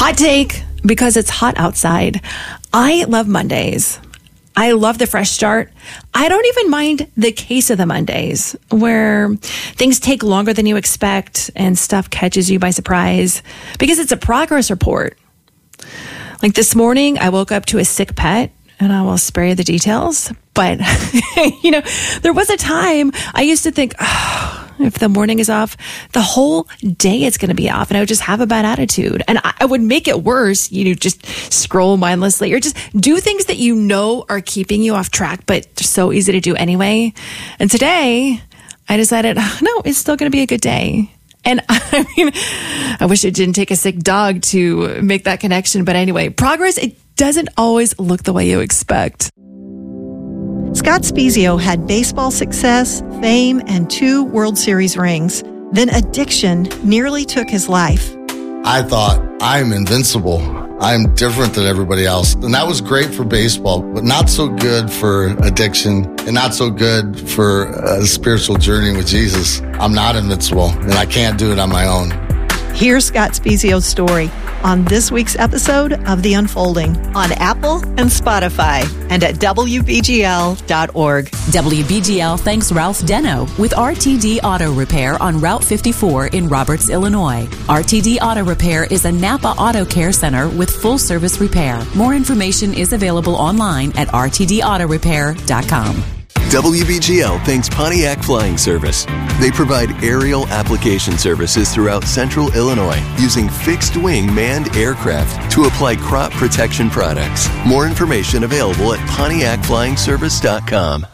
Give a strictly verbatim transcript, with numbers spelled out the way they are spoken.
Hot take, because it's hot outside. I love Mondays. I love the fresh start. I don't even mind the case of the Mondays where things take longer than you expect and stuff catches you by surprise because it's a progress report. Like this morning, I woke up to a sick pet, and I will spare you the details. But, you know, there was a time I used to think, oh, if the morning is off, the whole day is going to be off. And I would just have a bad attitude. And I, I would make it worse. You know, just scroll mindlessly or just do things that you know are keeping you off track, but they're so easy to do anyway. And today, I decided, no, it's still going to be a good day. And I mean, I wish it didn't take a sick dog to make that connection. But anyway, progress, it doesn't always look the way you expect. Scott Spiezio had baseball success, fame, and two World Series rings. Then addiction nearly took his life. I thought, I'm invincible. I'm different than everybody else. And that was great for baseball, but not so good for addiction and not so good for a spiritual journey with Jesus. I'm not invincible, and I can't do it on my own. Here's Scott Spiezio's story on this week's episode of The Unfolding on Apple and Spotify and at W B G L dot org. W B G L thanks Ralph Deno with R T D Auto Repair on Route fifty-four in Roberts, Illinois. R T D Auto Repair is a Napa Auto Care Center with full service repair. More information is available online at R T D auto repair dot com. W B G L thanks Pontiac Flying Service. They provide aerial application services throughout central Illinois using fixed-wing manned aircraft to apply crop protection products. More information available at pontiac flying service dot com.